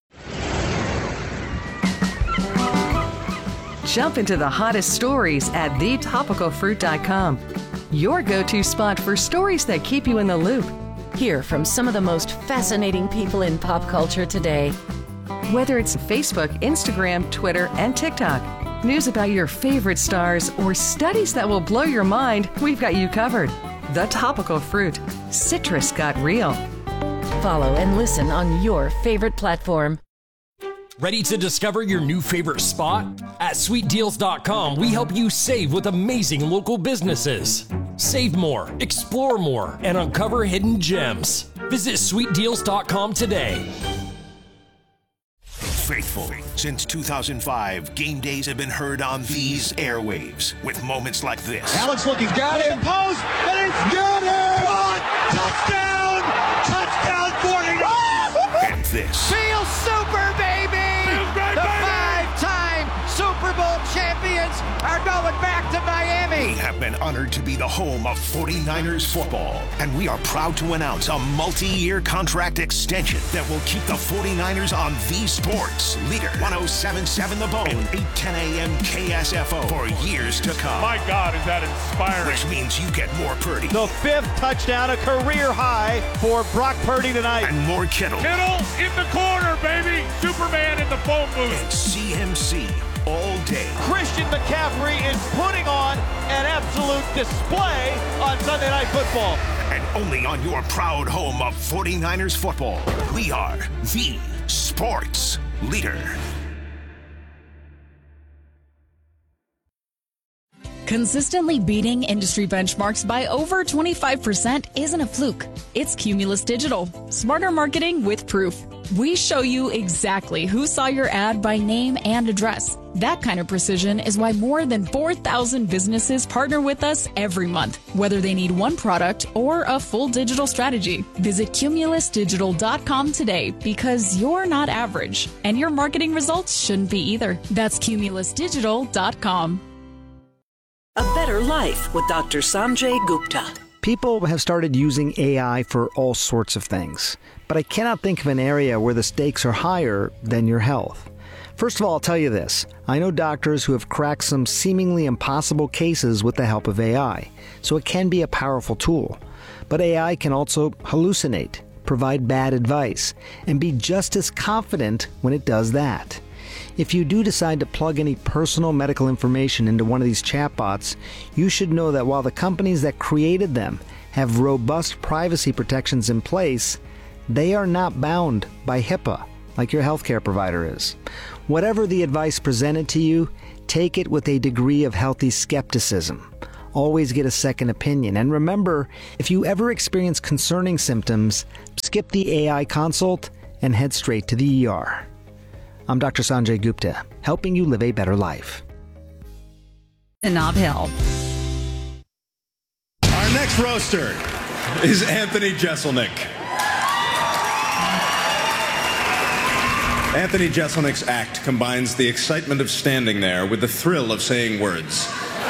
Jump into the hottest stories at the topical fruit dot com. Your go-to spot for stories that keep you in the loop. Hear from some of the most fascinating people in pop culture today. Whether it's Facebook, Instagram, Twitter, and TikTok, news about your favorite stars, or studies that will blow your mind, we've got you covered. The Topical Fruit. Citrus got real. Follow and listen on your favorite platform. Ready to discover your new favorite spot? At sweet deals dot com, we help you save with amazing local businesses. Save more, explore more, and uncover hidden gems. Visit sweet deals dot com today. Faithful. Since two thousand five, game days have been heard on these airwaves with moments like this. Alex looking, got it, post, and it's got it! Touchdown! Touchdown, forty-nine! And this. Feels super, baby! Feels great, the baby! Five-time Super Bowl champions are going back to Miami! We have been honored to be the home of forty-niners football, and we are proud to announce a multi-year contract extension that will keep the forty-niners on the sports leader. ten seventy-seven The Bone and eight ten a.m. K S F O for years to come. My God, is that inspiring. Which means you get more Purdy. The fifth touchdown, a career high for Brock Purdy tonight. And more Kittle. Kittle in the corner, baby! Superman in the phone booth. And C M C all day. Christian McCaffrey is putting on an absolute display on Sunday Night Football. And only on your proud home of forty-niners football, we are the sports leader. Consistently beating industry benchmarks by over twenty-five percent isn't a fluke. It's Cumulus Digital. Smarter marketing with proof. We show you exactly who saw your ad by name and address. That kind of precision is why more than four thousand businesses partner with us every month, whether they need one product or a full digital strategy. Visit cumulus digital dot com today because you're not average, and your marketing results shouldn't be either. That's cumulus digital dot com. A Better Life with Doctor Sanjay Gupta. People have started using A I for all sorts of things, but I cannot think of an area where the stakes are higher than your health. First of all, I'll tell you this. I know doctors who have cracked some seemingly impossible cases with the help of A I, so it can be a powerful tool. But A I can also hallucinate, provide bad advice, and be just as confident when it does that. If you do decide to plug any personal medical information into one of these chatbots, you should know that while the companies that created them have robust privacy protections in place, they are not bound by HIPAA like your healthcare provider is. Whatever the advice presented to you, take it with a degree of healthy skepticism. Always get a second opinion. And remember, if you ever experience concerning symptoms, skip the A I consult and head straight to the E R. I'm Doctor Sanjay Gupta, helping you live a better life. In Nob Hill. Our next roaster is Anthony Jeselnik. Anthony Jeselnik's act combines the excitement of standing there with the thrill of saying words.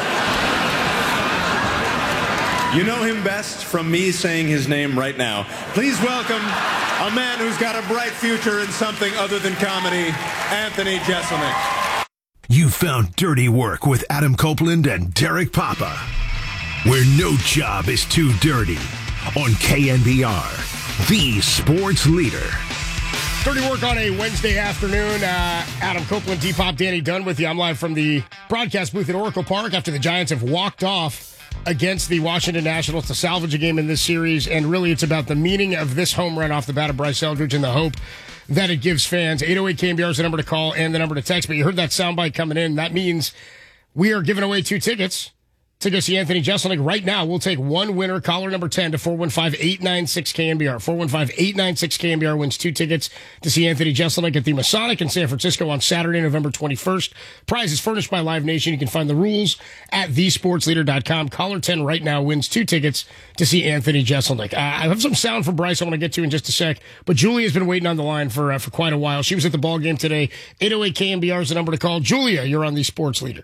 You know him best from me saying his name right now. Please welcome a man who's got a bright future in something other than comedy, Anthony Jeselnik. You found Dirty Work with Adam Copeland and Derek Papa, where no job is too dirty, on K N B R, the sports leader. Dirty Work on a Wednesday afternoon. Uh, Adam Copeland, D-Pop, Danny Dunn with you. I'm live from the broadcast booth at Oracle Park after the Giants have walked off against the Washington Nationals to salvage a game in this series. And really, it's about the meaning of this home run off the bat of Bryce Eldridge and the hope that it gives fans. eight oh eight K N B R is the number to call and the number to text. But you heard that soundbite coming in. That means we are giving away two tickets to go see Anthony Jeselnik right now. We'll take one winner, caller number ten, to four one five, eight nine six, K N B R. four one five, eight nine six, K N B R wins two tickets to see Anthony Jeselnik at the Masonic in San Francisco on Saturday, November twenty-first. Prize is furnished by Live Nation. You can find the rules at the sports leader dot com. Caller ten right now wins two tickets to see Anthony Jeselnik. Uh, I have some sound from Bryce I want to get to in just a sec, but Julia has been waiting on the line for, uh, for quite a while. She was at the ball game today. eight oh eight K N B R is the number to call. Julia, you're on the sports leader.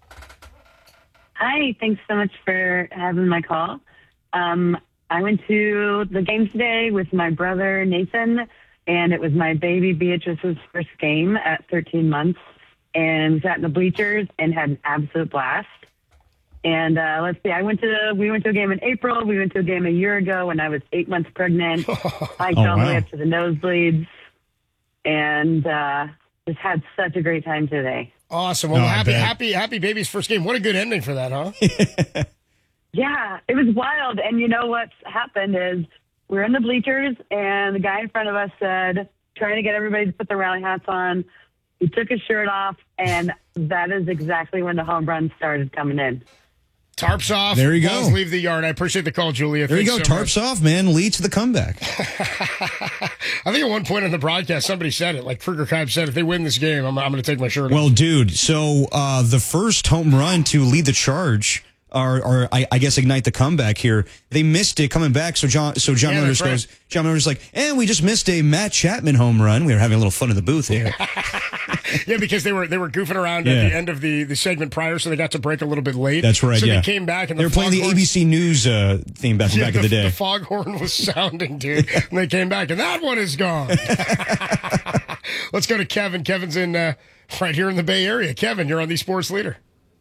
Hi, thanks so much for having my call. Um, I went to the game today with my brother, Nathan, and it was my baby Beatrice's first game at thirteen months, and sat in the bleachers and had an absolute blast. And uh, let's see, I went to we went to a game in April. We went to a game a year ago when I was eight months pregnant. I got Oh, all the wow. way up to the nosebleeds, and uh, just had such a great time today. Awesome. Well, Oh, I happy, bet. happy, happy baby's first game. What a good ending for that, huh? Yeah, it was wild. And you know what's happened is we're in the bleachers, and the guy in front of us said, trying to get everybody to put their rally hats on. He took his shirt off, and that is exactly when the home run started coming in. Tarps off. There you go. Balls leave the yard. I appreciate the call, Julia. There you go. Thanks so Tarps much. off, man. Lead to the comeback. I think at one point in the broadcast, somebody said it. Like Kruger Kibe said, if they win this game, I'm, I'm going to take my shirt off. Well, dude, so uh, the first home run to lead the charge, or, or I, I guess ignite the comeback here, they missed it coming back. So John, so John Yeah, Motors that's goes, John Motors like, and we just missed a Matt Chapman home run. We were having a little fun in the booth here. Yeah, because they were they were goofing around Yeah. at the end of the, the segment prior, so they got to break a little bit late. That's right. So yeah, they came back and they the were playing the foghorn- A B C News uh, theme back from Yeah, back in the day. The foghorn was sounding, dude. And they came back, and that one is gone. Let's go to Kevin. Kevin's in uh, right here in the Bay Area. Kevin, you're on the sports leader.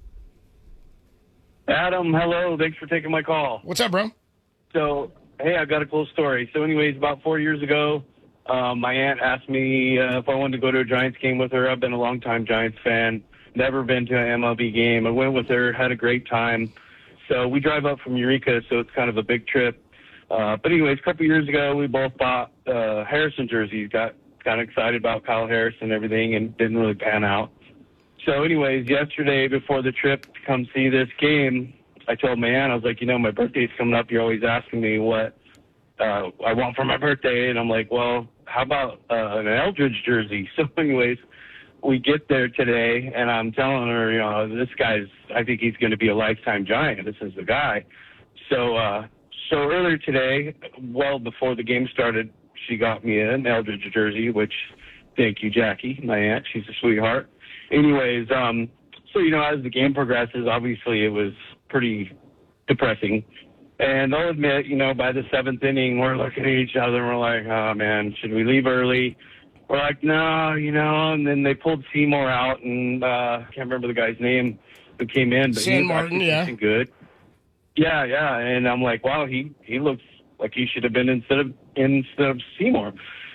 Adam, hello. Thanks for taking my call. What's up, bro? So, hey, I've got a cool story. So, anyways, about four years ago, um, my aunt asked me uh, if I wanted to go to a Giants game with her. I've been a longtime Giants fan, never been to an M L B game. I went with her, had a great time. So, we drive up from Eureka, so it's kind of a big trip. Uh, but anyways, a couple years ago, we both bought uh, Harrison jerseys, got kind of excited about Kyle Harrison and everything, and didn't really pan out. So anyways, yesterday before the trip to come see this game, I told my aunt, I was like, you know, my birthday's coming up. You're always asking me what uh, I want for my birthday. And I'm like, well, how about uh, an Eldridge jersey? So anyways, we get there today, and I'm telling her, you know, this guy's, I think he's going to be a lifetime Giant. This is the guy. So, uh, so earlier today, well before the game started, she got me an Eldridge jersey, which, thank you, Jackie, my aunt. She's a sweetheart. Anyways, um, so, you know, as the game progresses, obviously it was pretty depressing. And I'll admit, you know, by the seventh inning, we're looking at each other and we're like, oh, man, should we leave early? We're like, no, you know, and then they pulled Seymour out, and uh, I can't remember the guy's name who came in. But he San was Martin, actually yeah. pitching good. Yeah, yeah, and I'm like, wow, he, he looks like he should have been instead of instead of Seymour.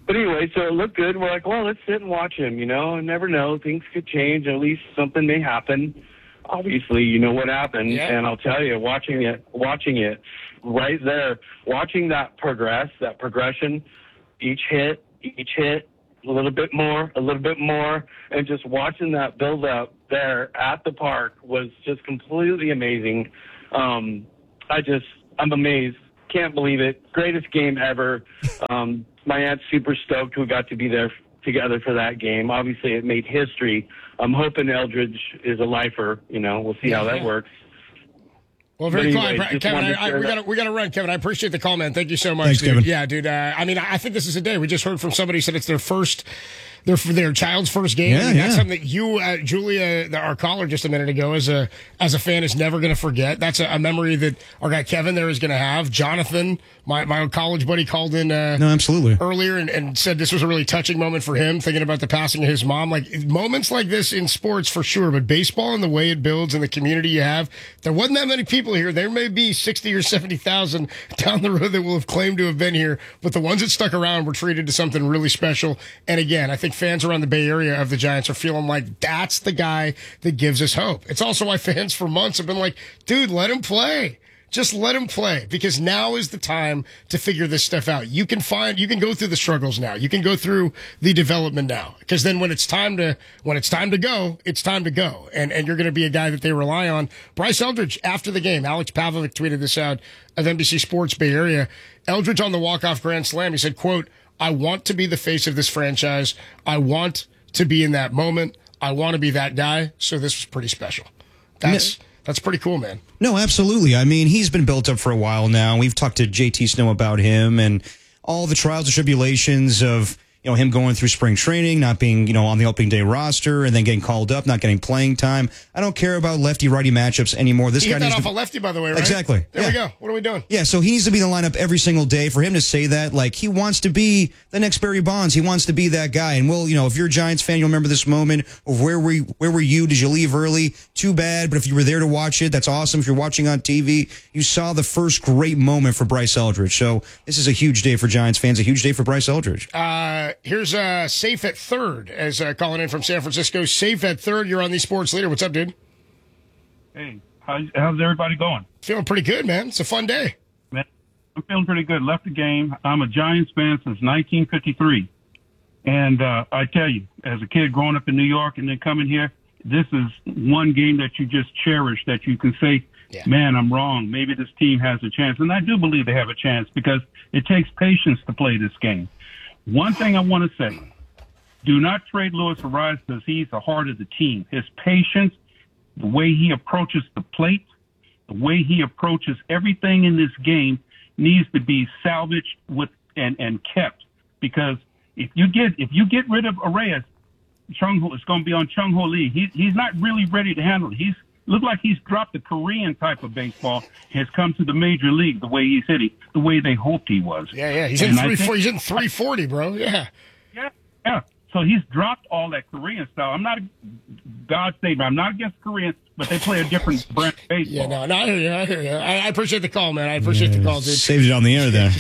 But anyway, so it looked good. We're like, well, let's sit and watch him, you know. Never know. Things could change. At least something may happen. Obviously, you know what happened. Yeah. And I'll tell you, watching it, watching it right there, watching that progress, that progression, each hit, each hit, a little bit more, a little bit more, and just watching that build up there at the park was just completely amazing. Um, I just, I'm amazed. Can't believe it. Greatest game ever. Um, my aunt's super stoked we got to be there together for that game. Obviously, it made history. I'm hoping Eldridge is a lifer. You know, we'll see how that works. Well, very But cool. anyways, just Kevin, wanted to I, I, share we that. got we got to run, Kevin. I appreciate the call, man. Thank you so much, Thanks, dude. Kevin. Yeah, dude. Uh, I mean, I think this is a day. We just heard from somebody who said it's their first, their their child's first game. Yeah, I mean, that's yeah. something that you, uh, Julia, the, our caller just a minute ago, as a as a fan, is never going to forget. That's a, a memory that our guy Kevin there is going to have. Jonathan, my my old college buddy, called in. Uh, No, absolutely. earlier and, and said this was a really touching moment for him, thinking about the passing of his mom. Like moments like this in sports for sure, but baseball and the way it builds and the community you have, there wasn't that many people here. There may be sixty or seventy thousand down the road that will have claimed to have been here, but the ones that stuck around were treated to something really special. And again, I think fans around the Bay Area of the Giants are feeling like that's the guy that gives us hope. It's also why fans for months have been like, dude, let him play. Just let him play, because now is the time to figure this stuff out. You can find, you can go through the struggles now. You can go through the development now, because then when it's time to, when it's time to go, it's time to go. And, and you're going to be a guy that they rely on. Bryce Eldridge after the game, Alex Pavlovic tweeted this out of N B C Sports Bay Area. Eldridge on the walk-off grand slam. He said, quote, I want to be the face of this franchise. I want to be in that moment. I want to be that guy. So this was pretty special. That's, that's pretty cool, man. No, absolutely. I mean, he's been built up for a while now. We've talked to J T Snow about him and all the trials and tribulations of, you know, him going through spring training, not being, you know, on the opening day roster, and then getting called up, not getting playing time. I don't care about lefty-righty matchups anymore. This He guy hit that needs off to, a lefty, by the way, right? Exactly. There Yeah. we go. What are we doing? Yeah, so he needs to be in the lineup every single day. For him to say that, like, he wants to be the next Barry Bonds. He wants to be that guy. And, well, you know, if you're a Giants fan, you'll remember this moment of where were you, where were you? Did you leave early? Too bad. But if you were there to watch it, that's awesome. If you're watching on T V, you saw the first great moment for Bryce Eldridge. So this is a huge day for Giants fans, a huge day for Bryce Eldridge. Uh, here's uh, Safe at third, as uh, calling in from San Francisco. Safe at third. You're on the Sports Leader. What's up, dude? Hey, how's, how's everybody going? Feeling pretty good, man. It's a fun day. Man, I'm feeling pretty good. Left the game. I'm a Giants fan since nineteen fifty-three. And uh, I tell you, as a kid growing up in New York and then coming here, this is one game that you just cherish, that you can say, yeah. man, I'm wrong. Maybe this team has a chance. And I do believe they have a chance because it takes patience to play this game. One thing I want to say, do not trade Luis Arias because he's the heart of the team. His patience, the way he approaches the plate, the way he approaches everything in this game needs to be salvaged with and, and kept. Because if you get if you get rid of Arias, Chung Ho, it's going to be on Chung Ho Lee. He, he's not really ready to handle it. He's looked like he's dropped the Korean type of baseball. Has come to the major league the way he's hitting, the way they hoped he was. Yeah, yeah. He's in And I three. think- He's in three forty, bro. Yeah. Yeah, yeah. So he's dropped all that Korean style. I'm not, God save me, I'm not against Koreans, but they play a different brand of baseball. Yeah, no, no, I hear you. I hear you. I, I appreciate the call, man. I appreciate the call, dude. Saved it on the air there.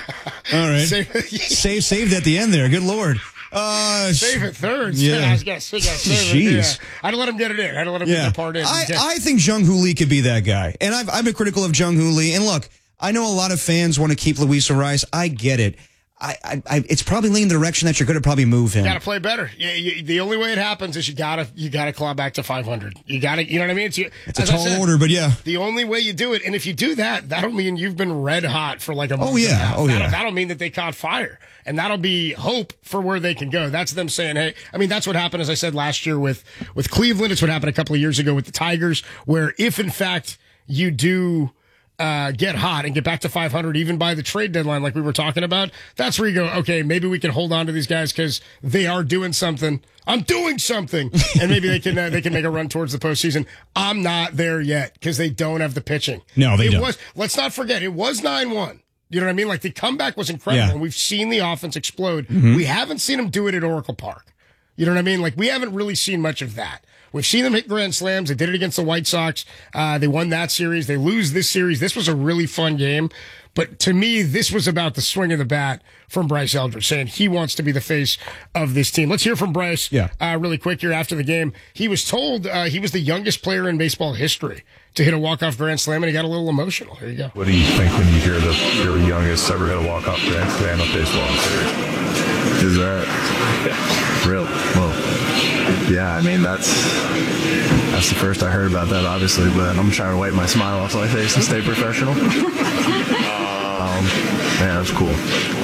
All right. Save- Save, saved at the end there. Good Lord. Uh, Save it third. Yeah. Yeah. I guess, I guess, save it. Jeez. Yeah. I had to let him get it in. I had to let him Yeah. get the part in. I, I think Jung Hoo Lee could be that guy. And I've, I've been critical of Jung Hoo Lee. And look, I know a lot of fans want to keep Luis Arias. I get it. I, I, I, it's probably leaning the direction that you're going to probably move him. You got to play better. You, you, the only way it happens is you got to you got to claw back to five hundred. You got to, you know what I mean? It's, you, It's a as I tall said, order, but yeah. The only way you do it, and if you do that, that'll mean you've been red hot for like a month. Oh, yeah. and a half. Oh, that'll, yeah. That'll mean that they caught fire, and that'll be hope for where they can go. That's them saying, hey, I mean, that's what happened, as I said last year with with Cleveland. It's what happened a couple of years ago with the Tigers, where if in fact you do uh, get hot and get back to five hundred, even by the trade deadline, like we were talking about, that's where you go, okay, maybe we can hold on to these guys because they are doing something. I'm doing something. And maybe they can uh, they can make a run towards the postseason. I'm not there yet because they don't have the pitching. No, they it don't. Was, let's not forget, it was nine one. You know what I mean? Like the comeback was incredible. Yeah. And we've seen the offense explode. Mhm. We haven't seen them do it at Oracle Park. You know what I mean? Like we haven't really seen much of that. We've seen them hit grand slams. They did it against the White Sox. Uh, they won that series. They lose this series. This was a really fun game. But to me, this was about the swing of the bat from Bryce Eldridge, saying he wants to be the face of this team. Let's hear from Bryce yeah. uh, really quick here after the game. He was told uh, he was the youngest player in baseball history to hit a walk-off grand slam, and he got a little emotional. Here you go. What do you think when you hear that you're the youngest ever hit a walk-off grand slam of baseball? Is that real? Well, yeah, I mean, that's that's the first I heard about that, obviously, but I'm trying to wipe my smile off my face and stay professional. Um, yeah, that's cool.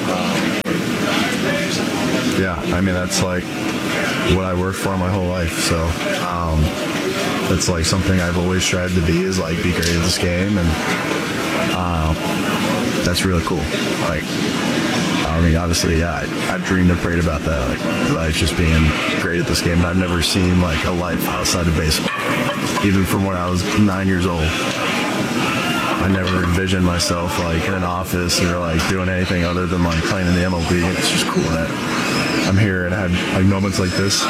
Yeah, I mean, that's like what I worked for my whole life, so um, that's like something I've always strived to be, is like be great at this game, and uh, that's really cool. Like, I mean, obviously, yeah, I, I've dreamed and prayed about that, like, like just being great at this game, and I've never seen like a life outside of baseball, even from when I was nine years old. I never envisioned myself like in an office or like doing anything other than like playing in the M L B. It's just cool that I'm here and had like moments like this.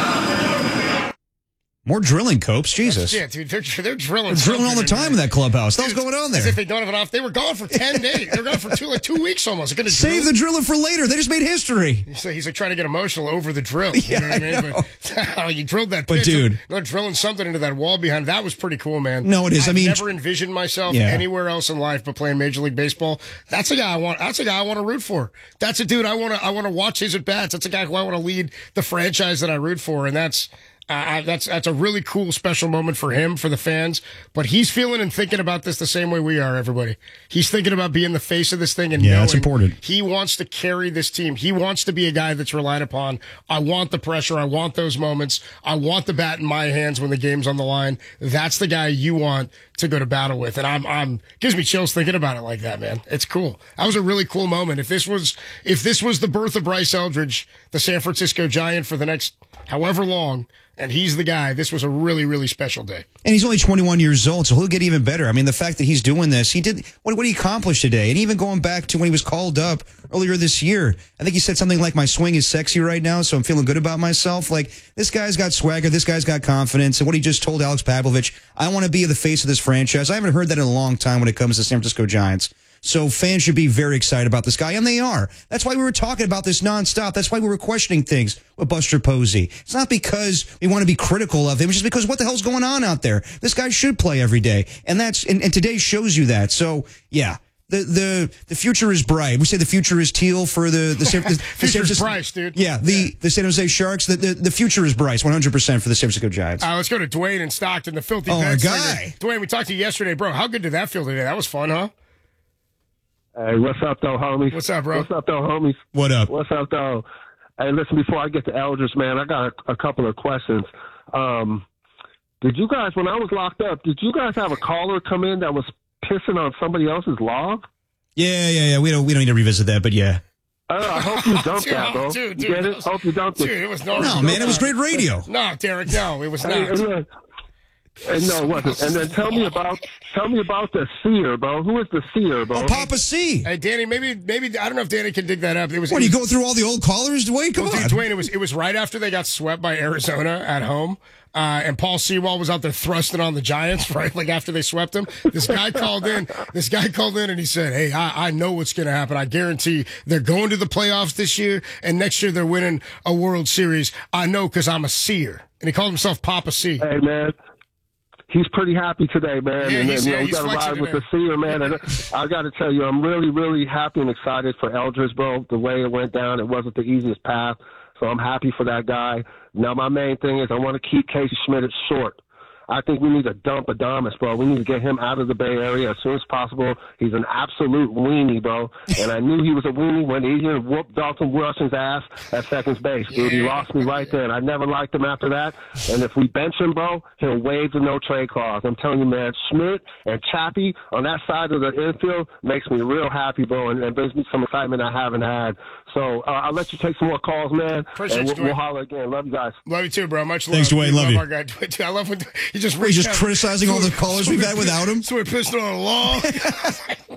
More drilling, Copes. Jesus. Yeah, dude, they're, they're drilling. They're drilling all the time in that clubhouse. What's going on there? As if they don't have enough. They were gone for ten days. They were gone for two, like two weeks almost. They're Save drill. the drilling for later. They just made history. So he's like trying to get emotional over the drill. You Yeah, know what I mean? I know. But oh, you drilled that But, pitch. dude. They're drilling something into that wall behind. That was pretty cool, man. No, it is. I I've mean- never envisioned myself Yeah. anywhere else in life but playing Major League Baseball. That's a guy I want. That's a guy I want to root for. That's a dude I want to. I want to watch his at bats. That's a guy who I want to lead the franchise that I root for, and that's. Uh, I, that's that's a really cool, special moment for him, for the fans. But he's feeling and thinking about this the same way we are, everybody. He's thinking about being the face of this thing and Yeah, knowing that's important. he wants to carry this team. He wants to be a guy that's relied upon. I want the pressure. I want those moments. I want the bat in my hands when the game's on the line. That's the guy you want to go to battle with. And I'm, I'm, gives me chills thinking about it like that, man. It's cool. That was a really cool moment. If this was, if this was the birth of Bryce Eldridge, the San Francisco Giant for the next however long, and he's the guy, this was a really, really special day. And he's only twenty-one years old, so he'll get even better. I mean, the fact that he's doing this, he did what, what he accomplished today. And even going back to when he was called up earlier this year, I think he said something like, my swing is sexy right now, so I'm feeling good about myself. Like, this guy's got swagger, this guy's got confidence. And what he just told Alex Pavlovich, I want to be the face of this franchise. I haven't heard that in a long time when it comes to San Francisco Giants. So fans should be very excited about this guy, and they are. That's why we were talking about this nonstop. That's why we were questioning things with Buster Posey. It's not because we want to be critical of him. It's just because what the hell's going on out there? This guy should play every day, and that's and, and today shows you that. So yeah, the the the future is bright. We say the future is teal for the the, San, the, the Future's San Francisco, Bryce, dude. Yeah, the the San Jose Sharks. The the, the future is Bryce, one hundred percent for the San Francisco Giants. Uh, let's go to Dwayne in Stockton, the filthy. Oh, our Pet guy. Singer. Dwayne, we talked to you yesterday, bro. How good did that feel today? That was fun, huh? Hey, what's up, though, homies? What's up, bro? What's up, though, homies? What up? What's up, though? Hey, listen, before I get to Eldridge, man, I got a, a couple of questions. Um, did you guys, when I was locked up, did you guys have a caller come in that was pissing on somebody else's log? Yeah, yeah, yeah. We don't we don't need to revisit that, but yeah. Uh, I hope you dumped Dude, that, bro. dude, you dude, get it it? was- Hope you dumped Dude, it. it was no, No, man, it was great radio. No, Derek, no, it was Hey, not. and then, and no, it wasn't. And then tell me about tell me about the seer, bro. Who is the seer, bro? Oh, Papa C. Hey, Danny, maybe, maybe I don't know if Danny can dig that up. It was. What, it you was, go through all the old callers, Dwayne? Come well, on. dude, Dwayne, it was it was right after they got swept by Arizona at home. Uh, and Paul Sewall was out there thrusting on the Giants, right? Like after they swept them. This guy called in. This guy called in and he said, hey, I, I know what's going to happen. I guarantee they're going to the playoffs this year, and next year they're winning a World Series. I know because I'm a seer. And he called himself Papa C. Hey, man. He's pretty happy today, man. Yeah, and he's- you know, yeah, we he's got to flexing ride with today. the seer, man. And I got to tell you, I'm really, really happy and excited for Eldridge, bro. The way it went down, it wasn't the easiest path. So I'm happy for that guy. Now, my main thing is I want to keep Casey Schmidt short. I think we need to dump Adames, bro. We need to get him out of the Bay Area as soon as possible. He's an absolute weenie, bro. And I knew he was a weenie when he whooped Dalton Wilson's ass at second base, dude. He lost me right then. I never liked him after that. And if we bench him, bro, he'll waive the no-trade clause. I'm telling you, man, Schmidt and Chappie on that side of the infield makes me real happy, bro, and, and brings me some excitement I haven't had. So uh, I'll let you take some more calls, man. Appreciate and you, we'll, we'll Dwayne. holler again. Love you guys. Love you too, bro. Much love. Thanks, Dwayne. We Love you. Our guy. I love when he just He's just reached out. criticizing all the callers So we've we- had without him. So we're pissing on a law.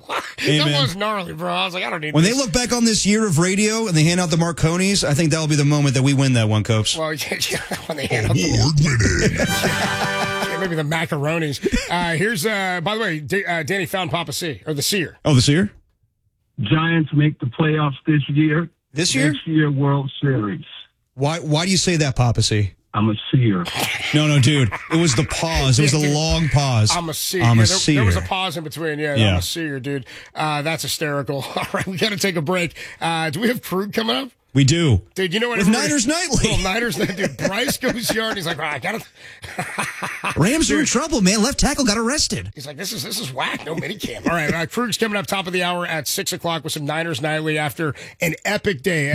Hey, that was gnarly, bro. I was like, I don't need When this. they look back on this year of radio and they hand out the Marconis, I think that'll be the moment that we win that one, Copes. Well, yeah, yeah, when they hand out the yeah, maybe the macaronis. Uh, here's, uh, by the way, D- uh, Danny found Papa C, or the Seer. Oh, the Seer? Giants make the playoffs this year. This year? Next year, World Series. Why Why do you say that, Papa C? I'm a seer. No, no, dude. It was the pause. It was Yeah, a dude. long pause. I'm a seer. I'm Yeah, a there, seer. there was a pause in between. Yeah, Yeah. I'm a seer, dude. Uh, that's hysterical. All right, we got to take a break. Uh, do we have Krug coming up? We do. Dude, you know what? With everybody- Niners Nightly. Little Niners Nightly. Dude, Bryce goes yard. He's like, oh, I got to. Rams are in trouble, man. Left tackle got arrested. He's like, this is this is whack. No minicam. All right, uh, Krug's coming up top of the hour at six o'clock with some Niners Nightly after an epic day.